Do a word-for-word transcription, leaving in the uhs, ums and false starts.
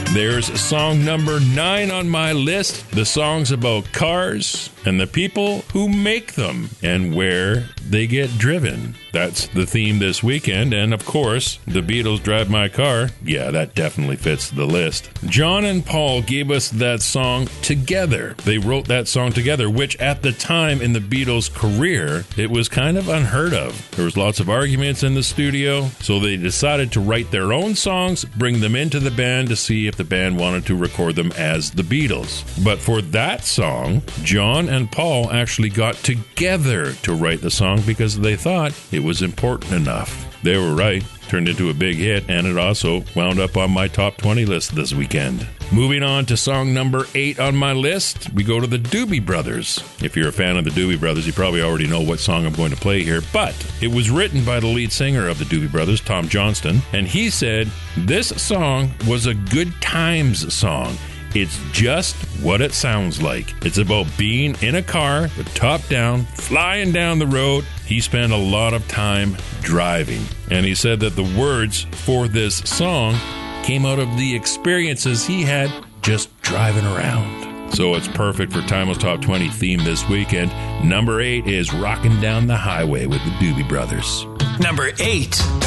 There's song number nine on my list. The song's about cars and the people who make them and where they get driven. That's the theme this weekend. And of course, the Beatles' Drive My Car. Yeah, that definitely fits the list. John and Paul gave us that song together. They wrote that song together, which at the time in the Beatles' career, it was kind of unheard of. There was lots of arguments in the studio, so they decided to write their own songs, bring them into the band to see if the band wanted to record them as the Beatles. But for that song, John and Paul actually got together to write the song because they thought it was important enough. They were right. Turned into a big hit, and it also wound up on my top twenty list this weekend. Moving on to song number eight on my list, we go to the Doobie Brothers. If you're a fan of the Doobie Brothers, you probably already know what song I'm going to play here, but it was written by the lead singer of the Doobie Brothers, Tom Johnston, and he said, "This song was a good times song. It's just what it sounds like. It's about being in a car, the top down, flying down the road." He spent a lot of time driving. And he said that the words for this song came out of the experiences he had just driving around. So it's perfect for Timeless Top twenty theme this weekend. Number eight is Rockin' Down the Highway with the Doobie Brothers. Number eight.